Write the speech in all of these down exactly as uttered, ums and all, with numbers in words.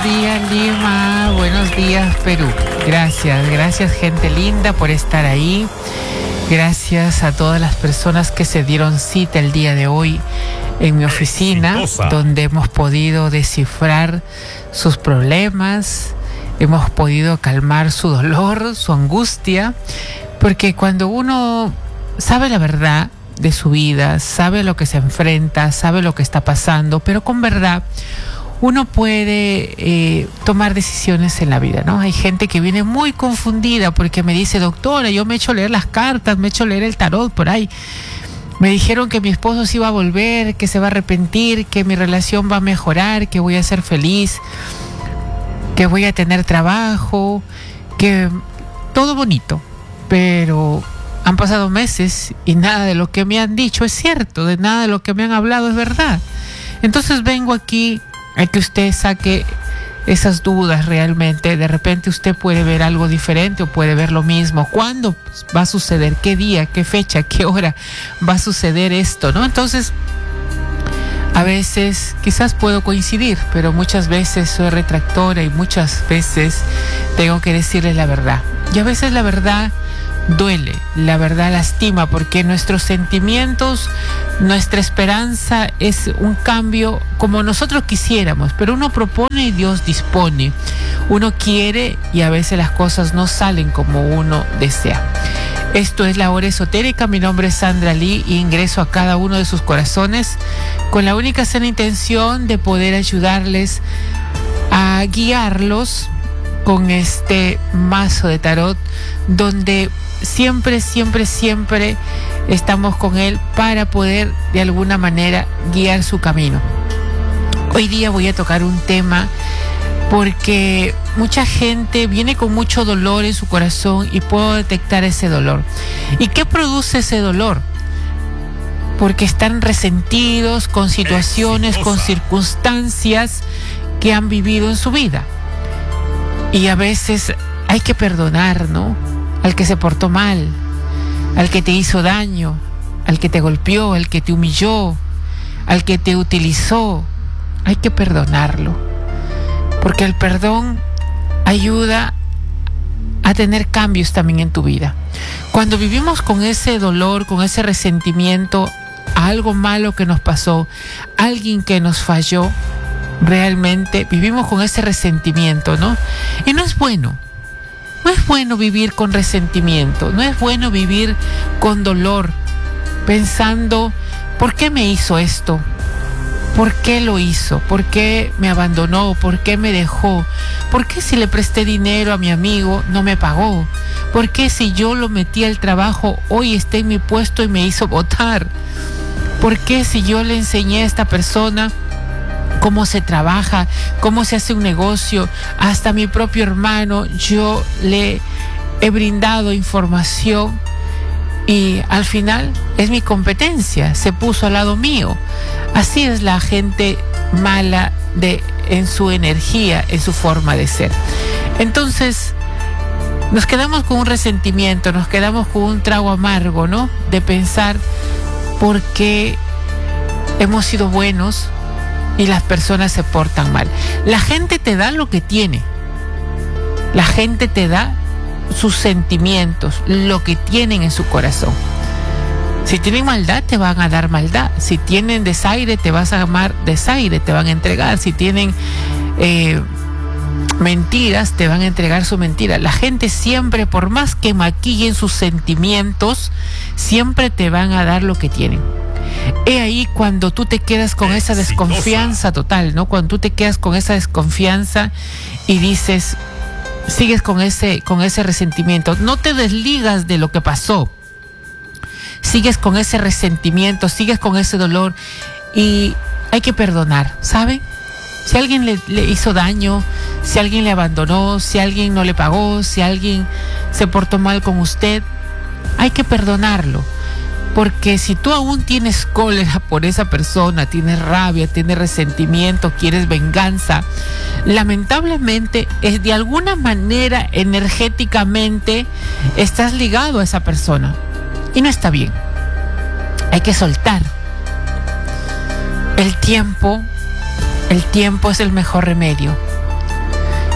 Buenos días, Lima. Buenos días, Perú. Gracias, gracias, gente linda, por estar ahí. Gracias a todas las personas que se dieron cita el día de hoy en mi oficina, Exitosa. Donde hemos podido descifrar sus problemas, hemos podido calmar su dolor, su angustia, porque cuando uno sabe la verdad de su vida, sabe lo que se enfrenta, sabe lo que está pasando, pero con verdad uno puede eh, tomar decisiones en la vida, ¿no? Hay gente que viene muy confundida porque me dice, doctora, yo me he hecho leer las cartas, me he hecho leer el tarot por ahí. Me dijeron que mi esposo se iba a volver, que se va a arrepentir, que mi relación va a mejorar, que voy a ser feliz, que voy a tener trabajo, que todo bonito. Pero han pasado meses y nada de lo que me han dicho es cierto, de nada de lo que me han hablado es verdad. Entonces vengo aquí a que usted saque esas dudas realmente. De repente usted puede ver algo diferente o puede ver lo mismo. ¿Cuándo va a suceder? ¿Qué día? ¿Qué fecha? ¿Qué hora va a suceder esto? ¿No? Entonces, a veces quizás puedo coincidir, pero muchas veces soy retractora y muchas veces tengo que decirles la verdad. Y a veces la verdad duele, la verdad lastima, porque nuestros sentimientos, nuestra esperanza es un cambio como nosotros quisiéramos, pero uno propone y Dios dispone. Uno quiere y a veces las cosas no salen como uno desea. Esto es La Hora Esotérica. Mi nombre es Sandra Lee y ingreso a cada uno de sus corazones con la única sana intención de poder ayudarles a guiarlos con este mazo de tarot, donde siempre, siempre, siempre estamos con él para poder de alguna manera guiar su camino. Hoy día voy a tocar un tema porque mucha gente viene con mucho dolor en su corazón y puedo detectar ese dolor. ¿Y qué produce ese dolor? Porque están resentidos con situaciones, con circunstancias que han vivido en su vida. Y a veces hay que perdonar, ¿no? Al que se portó mal, al que te hizo daño, al que te golpeó, al que te humilló, al que te utilizó. Hay que perdonarlo, porque el perdón ayuda a tener cambios también en tu vida. Cuando vivimos con ese dolor, con ese resentimiento a algo malo que nos pasó, alguien que nos falló, realmente vivimos con ese resentimiento, ¿no? Y no es bueno. No es bueno vivir con resentimiento, no es bueno vivir con dolor, pensando, ¿por qué me hizo esto? ¿Por qué lo hizo? ¿Por qué me abandonó? ¿Por qué me dejó? ¿Por qué si le presté dinero a mi amigo no me pagó? ¿Por qué si yo lo metí al trabajo hoy está en mi puesto y me hizo votar? ¿Por qué si yo le enseñé a esta persona cómo se trabaja, cómo se hace un negocio, hasta a mi propio hermano yo le he brindado información y al final es mi competencia, se puso al lado mío? Así es la gente mala de, en su energía, en su forma de ser. Entonces nos quedamos con un resentimiento, nos quedamos con un trago amargo, ¿no? De pensar por qué hemos sido buenos y las personas se portan mal. La gente te da lo que tiene. La gente te da sus sentimientos, lo que tienen en su corazón. Si tienen maldad, te van a dar maldad. Si tienen desaire, te vas a amar desaire, te van a entregar. Si tienen eh, mentiras, te van a entregar su mentira. La gente siempre, por más que maquillen sus sentimientos, siempre te van a dar lo que tienen. He ahí cuando tú te quedas con esa desconfianza total, ¿no? Cuando tú te quedas con esa desconfianza y dices, sigues con ese, con ese resentimiento, no te desligas de lo que pasó, sigues con ese resentimiento, sigues con ese dolor y hay que perdonar, ¿saben? Si alguien le, le hizo daño, si alguien le abandonó, si alguien no le pagó, si alguien se portó mal con usted, hay que perdonarlo. Porque si tú aún tienes cólera por esa persona, tienes rabia, tienes resentimiento, quieres venganza, lamentablemente es de alguna manera energéticamente estás ligado a esa persona y no está bien. Hay que soltar. El tiempo, el tiempo es el mejor remedio.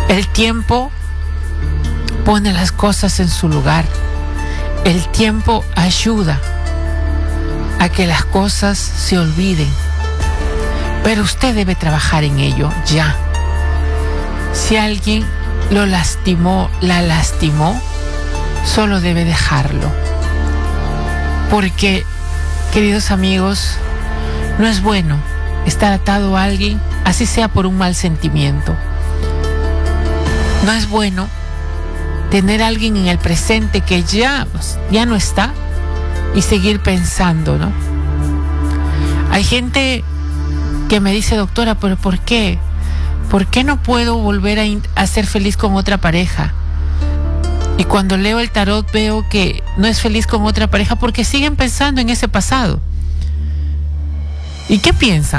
El tiempo pone las cosas en su lugar. El tiempo ayuda a que las cosas se olviden. Pero usted debe trabajar en ello ya. Si alguien lo lastimó, la lastimó, solo debe dejarlo. Porque, queridos amigos, no es bueno estar atado a alguien, así sea por un mal sentimiento. No es bueno tener a alguien en el presente que ya, pues, ya no está y seguir pensando, ¿no? Hay gente que me dice, doctora, ¿pero por qué? ¿Por qué no puedo volver a, a ser feliz con otra pareja? Y cuando leo el tarot veo que no es feliz con otra pareja porque siguen pensando en ese pasado. ¿Y qué piensan?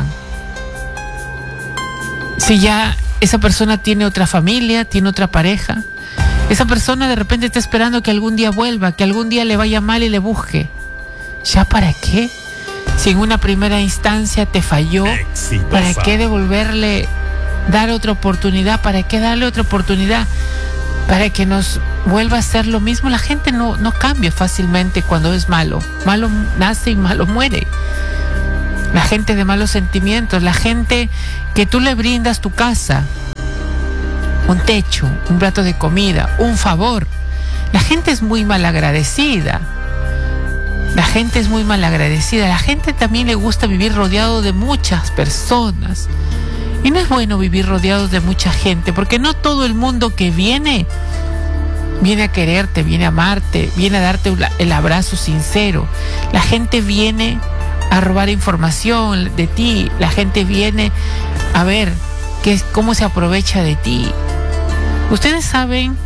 Si ya esa persona tiene otra familia, tiene otra pareja, esa persona de repente está esperando que algún día vuelva, que algún día le vaya mal y le busque. ¿Ya para qué? Si en una primera instancia te falló, exitosa, ¿para qué devolverle, dar otra oportunidad? ¿Para qué darle otra oportunidad? Para que nos vuelva a hacer lo mismo. La gente no, no cambia fácilmente cuando es malo. Malo nace y malo muere. La gente de malos sentimientos, la gente que tú le brindas tu casa, un techo, un plato de comida, un favor. La gente es muy malagradecida. La gente es muy malagradecida. La gente también le gusta vivir rodeado de muchas personas. Y no es bueno vivir rodeados de mucha gente, porque no todo el mundo que viene, viene a quererte, viene a amarte, viene a darte el abrazo sincero. La gente viene a robar información de ti. La gente viene a ver qué, cómo se aprovecha de ti. Ustedes saben